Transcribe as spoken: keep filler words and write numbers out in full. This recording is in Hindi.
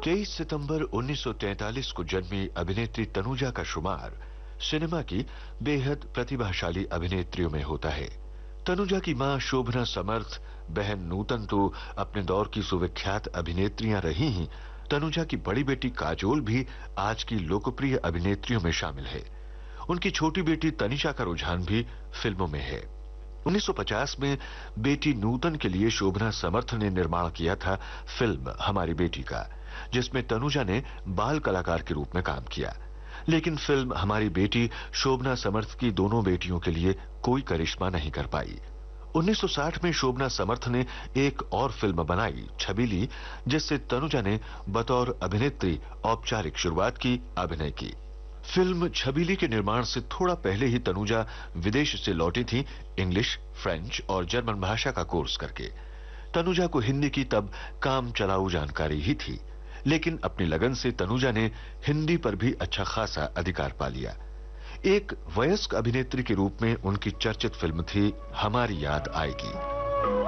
तेईस सितंबर उन्नीस सौ तैंतालीस को जन्मी अभिनेत्री तनुजा का शुमार सिनेमा की बेहद प्रतिभाशाली अभिनेत्रियों में होता है। तनुजा की मां शोभना समर्थ, बहन नूतन तो अपने दौर की सुविख्यात अभिनेत्रियां रही ही, तनुजा की बड़ी बेटी काजोल भी आज की लोकप्रिय अभिनेत्रियों में शामिल है। उनकी छोटी बेटी तनिषा का रुझान भी फिल्मों में है। उन्नीस सौ पचास में बेटी नूतन के लिए शोभना समर्थ ने निर्माण किया था फिल्म हमारी बेटी का, जिसमें तनुजा ने बाल कलाकार के रूप में काम किया। लेकिन फिल्म हमारी बेटी शोभना समर्थ की दोनों बेटियों के लिए कोई करिश्मा नहीं कर पाई। उन्नीस सौ साठ में शोभना समर्थ ने एक और फिल्म बनाई छबीली, जिससे तनुजा ने बतौर अभिनेत्री औपचारिक शुरुआत की, अभिनय की। फिल्म छबीली के निर्माण से थोड़ा पहले ही तनुजा विदेश से लौटी थी, इंग्लिश, फ्रेंच और जर्मन भाषा का कोर्स करके। तनुजा को हिंदी की तब काम चलाऊ जानकारी ही थी, लेकिन अपनी लगन से तनुजा ने हिंदी पर भी अच्छा खासा अधिकार पा लिया। एक वयस्क अभिनेत्री के रूप में उनकी चर्चित फिल्म थी हमारी याद आएगी।